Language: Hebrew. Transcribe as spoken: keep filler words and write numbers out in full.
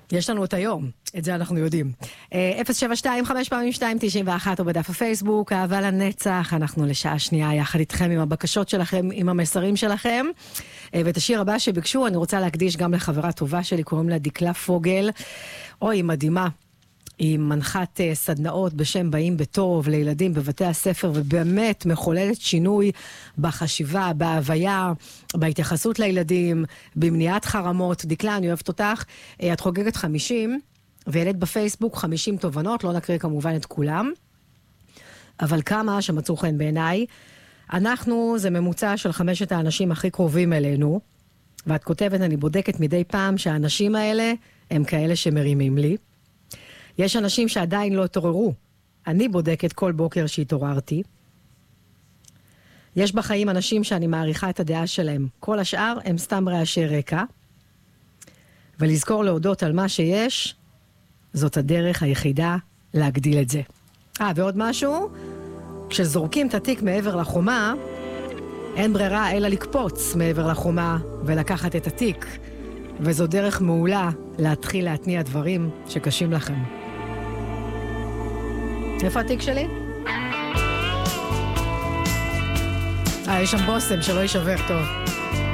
יש לנו את היום, את זה אנחנו יודעים. אפס שבע שתיים חמש פעמים שתיים תשעים ואחת או בדף הפייסבוק, אהבה לנצח, אנחנו לשעה שנייה יחד איתכם עם הבקשות שלכם, עם המסרים שלכם. ואת השיר הבא שביקשו אני רוצה להקדיש גם לחברה טובה שלי, קוראים לה דקלה פוגל. אוי, מדהימה. היא מנחת סדנאות בשם באים בטוב לילדים בבתי הספר, ובאמת מחוללת שינוי בחשיבה, בהוויה, בהתייחסות לילדים, במניעת חרמות. דקלה, אני אוהבת אותך. את חוגגת חמישים, וילד בפייסבוק חמישים תובנות, לא נקריא כמובן את כולם, אבל כמה שמצאו חן בעיניי. אנחנו, זה ממוצע של חמשת האנשים הכי קרובים אלינו, ואת כותבת, אני בודקת מדי פעם שהאנשים האלה הם כאלה שמרימים לי. יש אנשים שעדיין לא התעוררו. אני בודקת כל בוקר שהתעוררתי. יש בחיים אנשים שאני מעריכה את הדעה שלהם. כל השאר הם סתם רעשי רקע. ולזכור להודות על מה שיש, זאת הדרך היחידה להגדיל את זה. אה, ועוד משהו, כשזורקים את התיק מעבר לחומה, אין ברירה אלא לקפוץ מעבר לחומה ולקחת את התיק. וזו דרך מעולה להתחיל להתניע דברים שקשים לכם. איפה התיק שלי? אה, יש שם בוסם שלא יישבר טוב.